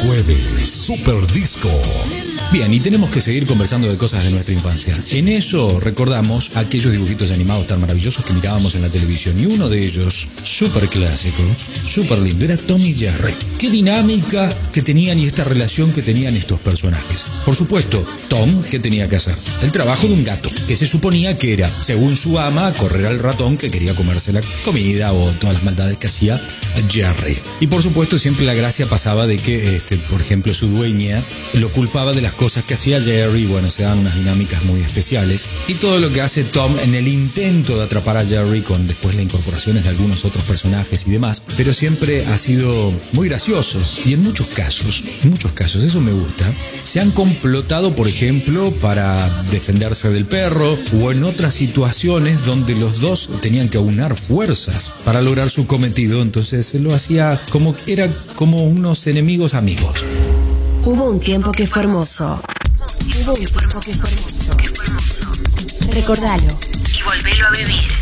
Jueves, Super Disco. Bien, y tenemos que seguir conversando de cosas de nuestra infancia. En eso recordamos aquellos dibujitos animados tan maravillosos que mirábamos en la televisión. Y uno de ellos, súper clásicos, súper lindo, era Tom y Jerry. Qué dinámica que tenían y esta relación que tenían estos personajes. Por supuesto, Tom, ¿qué tenía que hacer? El trabajo de un gato, que se suponía que era, según su ama, correr al ratón que quería comerse la comida o todas las maldades que hacía Jerry. Y por supuesto siempre la gracia pasaba de que, por ejemplo, su dueña lo culpaba de las cosas que hacía Jerry. Bueno, se dan unas dinámicas muy especiales. Y todo lo que hace Tom en el intento de atrapar a Jerry, con después las incorporaciones de algunos otros personajes y demás, pero siempre ha sido muy gracioso. Y en muchos casos, eso me gusta, se han complotado, por ejemplo, para defenderse del perro, o en otras situaciones donde los dos tenían que aunar fuerzas para lograr su cometido. Entonces se lo hacía era como unos enemigos amigos. Hubo un tiempo que fue hermoso. Recordalo. Y volvelo a vivir.